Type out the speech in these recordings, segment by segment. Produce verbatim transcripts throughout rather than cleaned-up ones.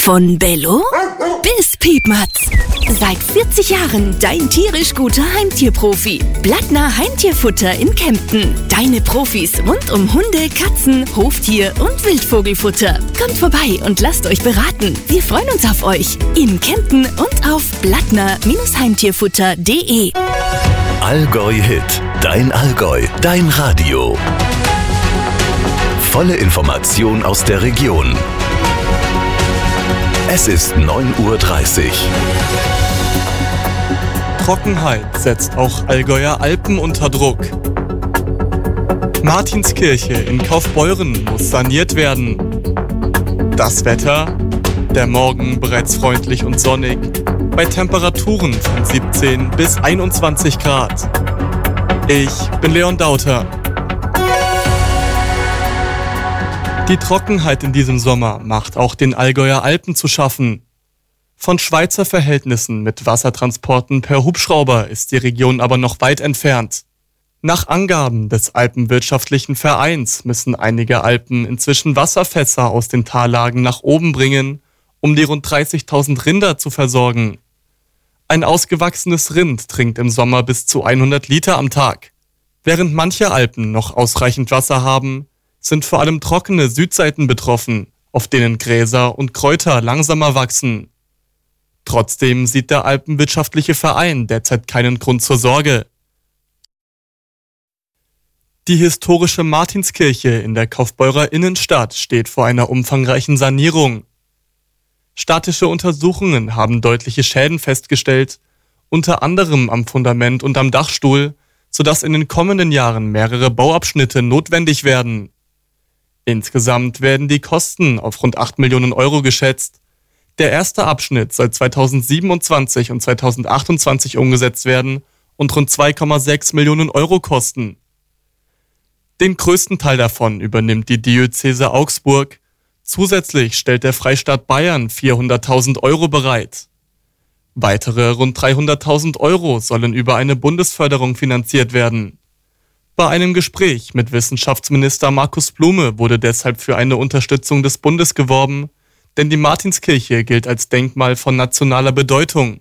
Von Bello bis Piepmatz. Seit vierzig Jahren dein tierisch guter Heimtierprofi. Blattner Heimtierfutter in Kempten. Deine Profis rund um Hunde, Katzen, Hoftier und Wildvogelfutter. Kommt vorbei und lasst euch beraten. Wir freuen uns auf euch. In Kempten und auf blattner Heimtierfutter punkt de. Allgäu Hit. Dein Allgäu. Dein Radio. Volle Information aus der Region. Es ist neun Uhr dreißig. Trockenheit setzt auch Allgäuer Alpen unter Druck. Martinskirche in Kaufbeuren muss saniert werden. Das Wetter? Der Morgen bereits freundlich und sonnig, bei Temperaturen von siebzehn bis einundzwanzig Grad. Ich bin Leon Dauter. Die Trockenheit in diesem Sommer macht auch den Allgäuer Alpen zu schaffen. Von Schweizer Verhältnissen mit Wassertransporten per Hubschrauber ist die Region aber noch weit entfernt. Nach Angaben des Alpenwirtschaftlichen Vereins müssen einige Alpen inzwischen Wasserfässer aus den Tallagen nach oben bringen, um die rund dreißigtausend Rinder zu versorgen. Ein ausgewachsenes Rind trinkt im Sommer bis zu hundert Liter am Tag. Während manche Alpen noch ausreichend Wasser haben, sind vor allem trockene Südseiten betroffen, auf denen Gräser und Kräuter langsamer wachsen. Trotzdem sieht der Alpenwirtschaftliche Verein derzeit keinen Grund zur Sorge. Die historische Martinskirche in der Kaufbeurer Innenstadt steht vor einer umfangreichen Sanierung. Statische Untersuchungen haben deutliche Schäden festgestellt, unter anderem am Fundament und am Dachstuhl, sodass in den kommenden Jahren mehrere Bauabschnitte notwendig werden. Insgesamt werden die Kosten auf rund acht Millionen Euro geschätzt. Der erste Abschnitt soll zweitausendsiebenundzwanzig und zweitausendachtundzwanzig umgesetzt werden und rund zwei Komma sechs Millionen Euro kosten. Den größten Teil davon übernimmt die Diözese Augsburg. Zusätzlich stellt der Freistaat Bayern vierhunderttausend Euro bereit. Weitere rund dreihunderttausend Euro sollen über eine Bundesförderung finanziert werden. Bei einem Gespräch mit Wissenschaftsminister Markus Blume wurde deshalb für eine Unterstützung des Bundes geworben, denn die Martinskirche gilt als Denkmal von nationaler Bedeutung.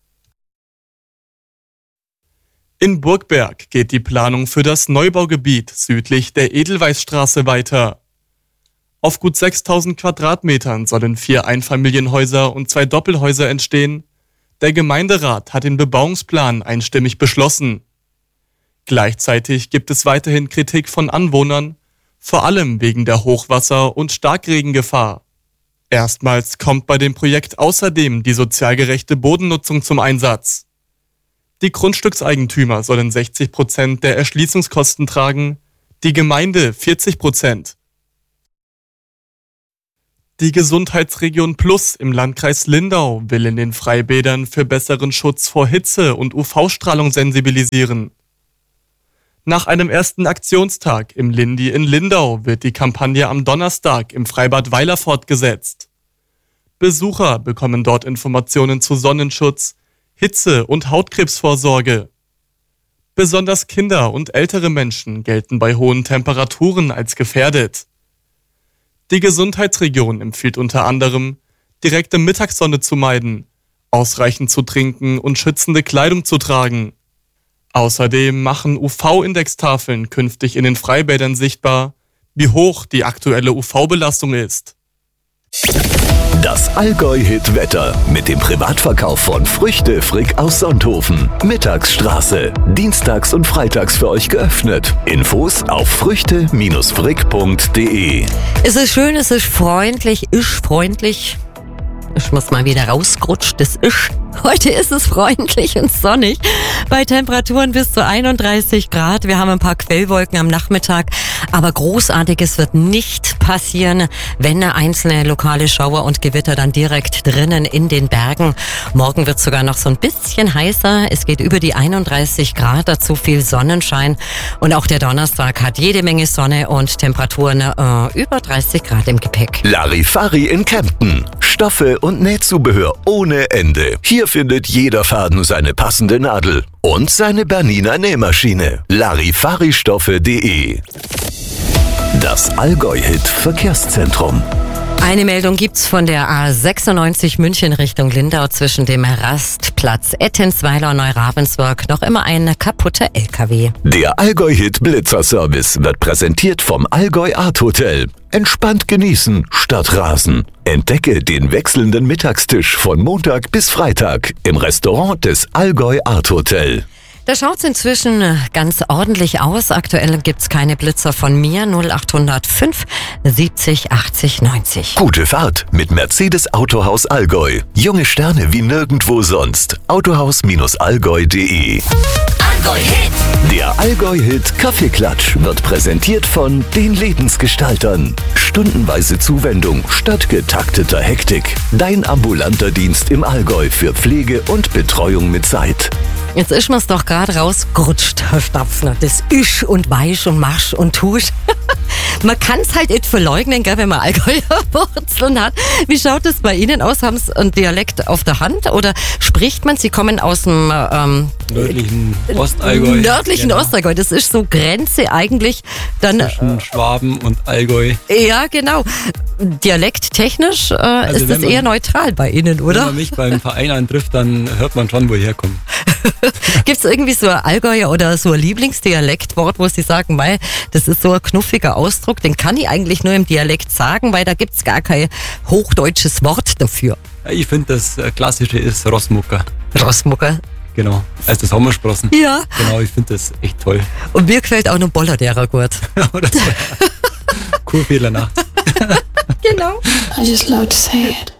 In Burgberg geht die Planung für das Neubaugebiet südlich der Edelweißstraße weiter. Auf gut sechstausend Quadratmetern sollen vier Einfamilienhäuser und zwei Doppelhäuser entstehen. Der Gemeinderat hat den Bebauungsplan einstimmig beschlossen. Gleichzeitig gibt es weiterhin Kritik von Anwohnern, vor allem wegen der Hochwasser- und Starkregengefahr. Erstmals kommt bei dem Projekt außerdem die sozial gerechte Bodennutzung zum Einsatz. Die Grundstückseigentümer sollen sechzig Prozent der Erschließungskosten tragen, die Gemeinde vierzig Prozent. Die Gesundheitsregion Plus im Landkreis Lindau will in den Freibädern für besseren Schutz vor Hitze und U V-Strahlung sensibilisieren. Nach einem ersten Aktionstag im Lindi in Lindau wird die Kampagne am Donnerstag im Freibad Weiler fortgesetzt. Besucher bekommen dort Informationen zu Sonnenschutz, Hitze- und Hautkrebsvorsorge. Besonders Kinder und ältere Menschen gelten bei hohen Temperaturen als gefährdet. Die Gesundheitsregion empfiehlt unter anderem, direkte Mittagssonne zu meiden, ausreichend zu trinken und schützende Kleidung zu tragen. Außerdem machen U V-Indextafeln künftig in den Freibädern sichtbar, wie hoch die aktuelle U V-Belastung ist. Das Allgäu-Hit-Wetter mit dem Privatverkauf von Früchte Frick aus Sonthofen. Mittagsstraße. Dienstags und freitags für euch geöffnet. Infos auf früchte frick punkt de. Es ist schön, es ist freundlich, ist freundlich. Ich muss mal wieder rausgerutscht, das ist. Heute ist es freundlich und sonnig, bei Temperaturen bis zu einunddreißig Grad. Wir haben ein paar Quellwolken am Nachmittag, aber Großartiges wird nicht passieren, wenn eine einzelne lokale Schauer und Gewitter dann direkt drinnen in den Bergen. Morgen wird es sogar noch so ein bisschen heißer. Es geht über die einunddreißig Grad, dazu viel Sonnenschein. Und auch der Donnerstag hat jede Menge Sonne und Temperaturen äh, über dreißig Grad im Gepäck. Larifari in Kempten. Stoffe und Nähzubehör ohne Ende. Hier findet jeder Faden seine passende Nadel und seine Bernina Nähmaschine. Larifaristoffe punkt de. Das Allgäu-Hit Verkehrszentrum. Eine Meldung gibt's von der A sechsundneunzig München Richtung Lindau zwischen dem Rastplatz Ettensweiler und Neuravensburg. Noch immer ein kaputter L K W. Der Allgäu-Hit Blitzer-Service wird präsentiert vom Allgäu Art Hotel. Entspannt genießen statt rasen. Entdecke den wechselnden Mittagstisch von Montag bis Freitag im Restaurant des Allgäu Art Hotel. Da schaut's inzwischen ganz ordentlich aus. Aktuell gibt's keine Blitzer von mir. null acht null fünf siebzig achtzig neunzig. Gute Fahrt mit Mercedes Autohaus Allgäu. Junge Sterne wie nirgendwo sonst. autohaus allgäu punkt de. Allgäu-Hit. Der Allgäu-Hit Kaffeeklatsch wird präsentiert von den Lebensgestaltern. Stundenweise Zuwendung statt getakteter Hektik. Dein ambulanter Dienst im Allgäu für Pflege und Betreuung mit Zeit. Jetzt ist mir's doch gerade rausgerutscht, Herr Stapfner. Das Isch und Weich und Marsch und Tusch. Man kann's halt nicht verleugnen, gell, wenn man Allgäuer Wurzeln hat. Wie schaut es bei Ihnen aus? Haben Sie einen Dialekt auf der Hand oder spricht man? Sie kommen aus dem ähm, nördlichen Ostallgäu. Nördlichen genau. Ostallgäu. Das ist so Grenze eigentlich. Dann Zwischen Schwaben und Allgäu. Ja, genau. Dialekttechnisch äh, Also ist das man, eher neutral bei Ihnen, Wenn oder? man mich beim Verein antrifft, dann hört man schon, wo ich herkomme. Gibt es irgendwie so ein Allgäuer oder so ein Lieblingsdialektwort, wo Sie sagen, mei, das ist so ein knuffiger Ausdruck, den kann ich eigentlich nur im Dialekt sagen, weil da gibt es gar kein hochdeutsches Wort dafür. Ja, ich finde, das Klassische ist Rossmucker. Rossmucker. Genau, also das Sommersprossen. Ja. Genau, ich finde das echt toll. Und mir gefällt auch noch Boller derer gut. Oder so. Kurfehler nachts. Genau. I just love to say it.